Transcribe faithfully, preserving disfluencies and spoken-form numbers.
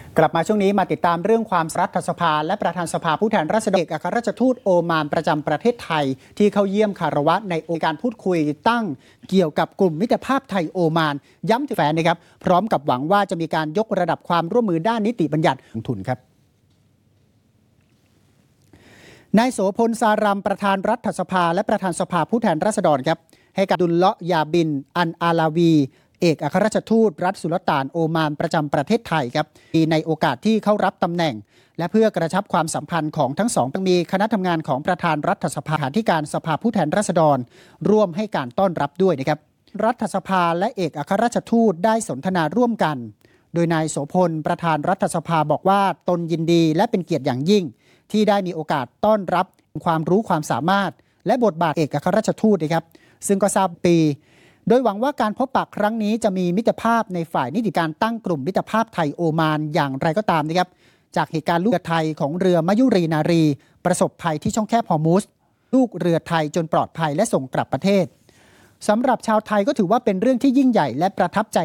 กลับมาช่วงนี้มาติดตามเรื่องความรัฐสภาและประธานสภาผู้แทนราษฎรเอกอัครราชทูตโอมานประจำประเทศไทยที่เข้าเยี่ยมคารวะในองค์การพูดคุยตั้งเกี่ยวกับกลุ่มมิตรภาพไทยโอมานย้ำถึงแฟนนะครับพร้อมกับหวังว่าจะมีการยกระดับความร่วมมือด้านนิติบัญญัติลงทุนครับนายโสพล ซารัมประธานรัฐสภาและประธานสภาผู้แทนราษฎรครับให้กับดุลเลาะยาบินอันอาลาวีเอกอัครราชทูตรัฐสุลต่านโอมานประจำประเทศไทยครับในโอกาสที่เข้ารับตำแหน่งและเพื่อกระชับความสัมพันธ์ของทั้งสองมีคณะทำงานของประธานรัฐสภาธิการสภาผู้แทนราษฎรร่วมให้การต้อนรับด้วยนะครับรัฐสภาและเอกอัครราชทูตได้สนทนาร่วมกันโดยนายโสพลประธานรัฐสภาบอกว่าตนยินดีและเป็นเกียรติอย่างยิ่งที่ได้มีโอกาสต้อนรับความรู้ความสามารถและบทบาทเอกอัครราชทูตนะครับซึ่งก็ทราบปีโดยหวังว่าการพบปะครั้งนี้จะมีมิตรภาพในฝ่ายนิติการตั้งกลุ่มมิตรภาพไทยโอมานอย่างไรก็ตามนะครับจากเหตุการณ์ลูกเรือไทยของเรือมยุรีนารีประสบภัยที่ช่องแคบฮอร์มุซลูกเรือไทยจนปลอดภัยและส่งกลับประเทศสำหรับชาวไทยก็ถือว่าเป็นเรื่องที่ยิ่งใหญ่และประทับใจ